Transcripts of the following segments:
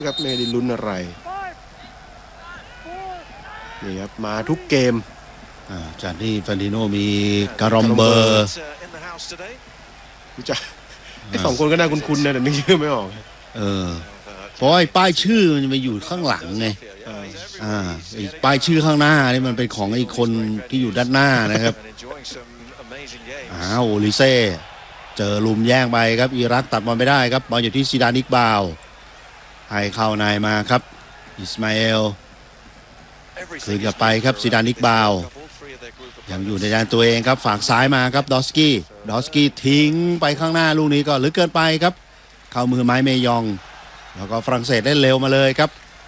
ครับไม่ได้ลุ้นอะไรนี่ครับมาทุกเกมจากที่ฟานิโนมีการอมเบอร์จะไอ้สองคนก็น่าคุ้นๆนะแต่นึกชื่อไม่ออกเพราะไอ้ป้ายชื่อมันไปอยู่ข้างหลังไงไอ้ป้ายชื่อข้างหน้านี่มันเป็นของไอ้คนที่อยู่ด้านหน้านะครับโอลิเซ่เจอลุมแย่งไปครับอิรักตัดบอลไม่ได้ครับบอลอยู่ที่ซิดานิกบาวให้เข้าในมาครับอิสมาเอลคืนกลับไปครับซิดานิกบาวยังอยู่ในแดนตัวเองครับฝั่งซ้ายมาครับดอสกี้ทิ้งไปข้างหน้าลูกนี้ก็ลึกเกินไปครับเข้ามือไม้เมยองแล้วก็ฝรั่งเศสได้เร็วมาเลยครับ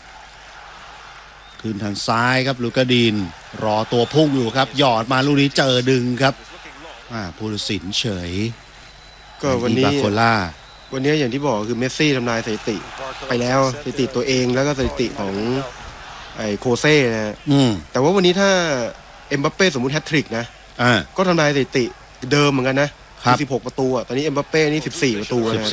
คืนทางซ้ายครับลูกาดีนรอตัวพุ่งอยู่ครับหยอดมาลูกนี้เจอดึงครับผู้ตัดสินเฉยก็วันนี้อย่างที่บอกคือเมสซี่ทำลายสถิติไปแล้วสถิติตัวเองแล้วก็สถิติของไอ้โคเซ่นะแต่ว่าวันนี้ถ้าเอ็มบัปเป้สมมุติแฮตทริกนะก็ทำลายสถิติเดิมเหมือนกันนะ16ประตูตอนนี้เอ็มบัปเป้นี่14ประตูนะ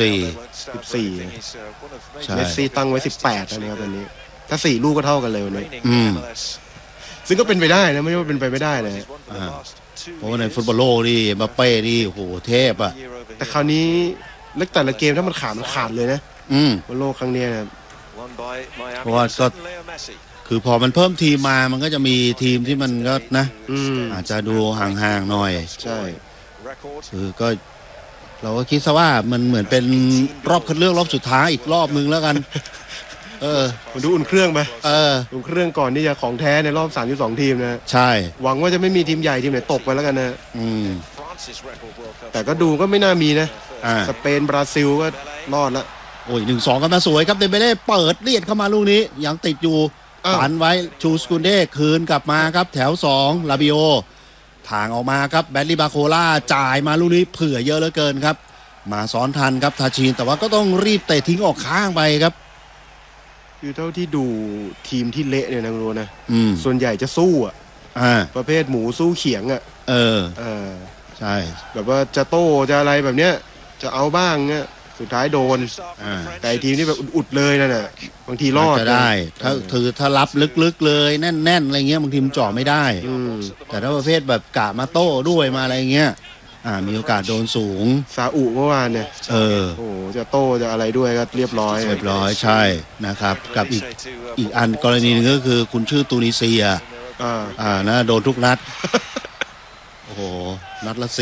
14เมสซี่ตั้งไว้18นะครับตอนนี้ถ้า4ลูกก็เท่ากันเลยวันนี้ซึ่งก็เป็นไปได้นะไม่ใช่ว่าเป็นไปไม่ได้เลยเพราะว่าในฟุตบอลโลกนี่เอ็มบัปเป้นี่โหเทพอ่ะแต่คราวนี้เล็กแต่ละเกมถ้ามันขาดเลยนะฟุตบอลโลกครั้งนี้นะเพราะว่าก็คือพอมันเพิ่มทีมมามันก็จะมีทีมที่มันก็นะอาจจะดูห่างๆหน่อยใช่คือก็เราก็คิดซะว่ามันเหมือนเป็นรอบคัดเลือกรอบสุดท้ายอีกรอบนึงแล้วกันมันดูอุ่นเครื่องไปอุ่นเครื่องก่อนที่จะของแท้ในรอบ32ทีมนะใช่หวังว่าจะไม่มีทีมใหญ่ทีมไหนตกไปแล้วกันนะแต่ก็ดูก็ไม่น่ามีนะสเปนบราซิลก็รอดละโอ้ย 1-2 กันมาสวยครับเดเบเล่เปิดเลียดเข้ามาลูกนี้ยังติดอยู่ปันไว้ชูสกุนเด้คืนกลับมาครับแถว2ลาบิโอทางออกมาครับแบดลี่บาโคล่าจ่ายมาลูกนี้เผื่อเยอะเหลือเกินครับมาซ้อนทันครับทาชินแต่ว่าก็ต้องรีบเตะทิ้งออกข้างไปครับคือเท่าที่ดูทีมที่เละเนี่ยนะคุณรู้นะส่วนใหญ่จะสู้ประเภทหมูสู้เขียงใช่แบบว่าจะโต้จะอะไรแบบเนี้ยจะเอาบ้างเนี่ยสุดท้ายโดนแต่ทีมนี่แบบอุดเลยนั่นน่ะบางทีรอดจะได้ถ้ารับลึกๆเลยแน่นๆอะไรเงี้ยบางทีมันจ่อไม่ได้แต่ถ้าประเภทแบบกะมาโต้ด้วยมาอะไรเงี้ยมีโอกาสโดนสูงซาอุเมื่อวานเนี่ยโอ้จะโต้จะอะไรด้วยก็เรียบร้อยใช่นะครับกับอีกอันกรณีนึงก็คือคุณชื่อตูนิเซียนะโดนทุกนัดโอ้โหนัดละ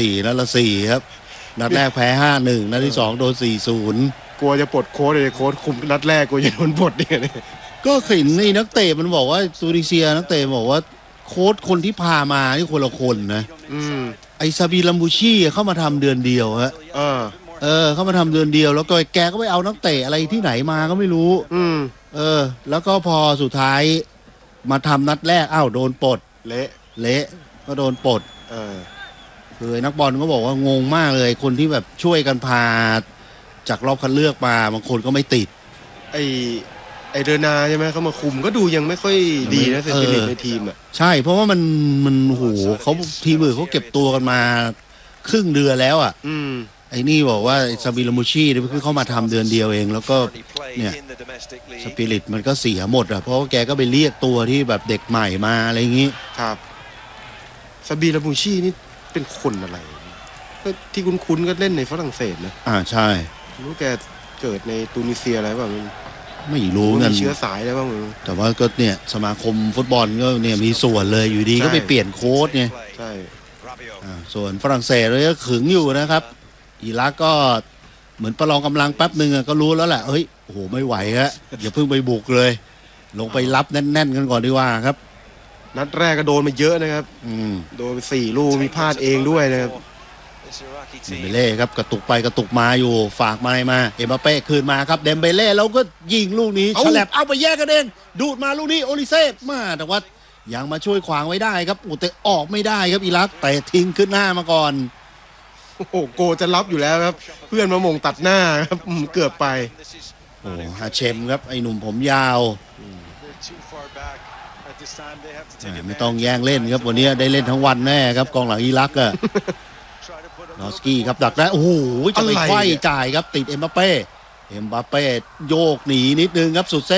4ครับนัดแรกแพ้ 5-1 นัดที่2โดน 4-0 กลัวจะปลดโค้ชเลยโค้ชคุมนัดแรกกลัวจะโดนปลดเนี่ยก็เห็นนี่นักเตะมันบอกว่าตูนิเซียนักเตะบอกว่าโค้ชคนที่พามานี่คนละคนนะไอซาบีลัมบูชีเข้ามาทำเดือนเดียวฮะเข้ามาทำเดือนเดียวแล้วก็แกก็ไปเอานักเตะอะไรที่ไหนมาก็ไม่รู้แล้วก็พอสุดท้ายมาทำนัดแรกโดนปลดเละก็โดนปลดคือนักบอลก็บอกว่างงมากเลยคนที่แบบช่วยกันพาจากรอบคัดเลือกมาบางคนก็ไม่ติดไอเดนาใช่ไหมเขามาคุมก็ดูยังไม่ค่อยดีนะเซนติเนตในทีมใช่เพราะว่ามันโหเขาทีมอื่นเขาเก็บตัวกันมาครึ่งเดือนแล้วไอ้นี่บอกว่าซาบิลามูชีเนี่ยเพิ่งเข้ามาทำเดือนเดียวเองแล้วก็เนี่ยสปิริตมันก็เสียหมดเพราะว่าแกก็ไปเรียกตัวที่แบบเด็กใหม่มาอะไรอย่างงี้ครับซาบิลามูชีนี่เป็นคนอะไรก็ที่คุ้นๆก็เล่นในฝรั่งเศสนะใช่รู้แกเกิดในตูนิเซียอะไรบ้างไม่รู้เงินเชื้อสายอะไรบ้างแต่ว่าก็เนี่ยสมาคมฟุตบอลก็เนี่ยมีส่วนเลยอยู่ดีก็ไปเปลี่ยนโค้ชไงใช่ส่วนฝรั่งเศสเลยก็ขึงอยู่นะครับอิรักก็เหมือนประลองกำลังแป๊บนึงก็รู้แล้วแหละเฮ้ยโอ้โหไม่ไหวฮะอย่าเพิ่งไปบุกเลยลงไปรับแน่นๆกันก่อนดีกว่าครับนัดแรกก็โดนมาเยอะนะครับโดนไป4ลูกมีพลาดเองด้วยนะครับเดมเบเล่ครับกระตุกไปกระตุกมาอยู่ฝากมาเอ็มบัปเป้คืนมาครับเดมเบเล่แล้วก็ยิงลูกนี้ฉลับเอาไปแยกกันเองดูดมาลูกนี้โอลิเซ่มาแต่ว่ายังมาช่วยขวางไว้ได้ครับแต่ออกไม่ได้ครับอิรักแต่ทิ้งขึ้นหน้ามาก่อนโอ้โหโกจะรับอยู่แล้วครับเพื่อนมาหม่งตัดหน้าครับเกือบไปโอ้ฮาเชมครับไอ้หนุ่มผมยาวไม่ต้องแย่งเล่นครับวันนี้ได้เล่นทั้งวันแน่ครับกองหลังอิรักลอสกี้ครับดักได้โอ้โหจะไปไขว้จ่ายครับติดเอ็มบัปเป้เอ็มบัปเป้โยกหนีนิดนึงครับสุดเส้น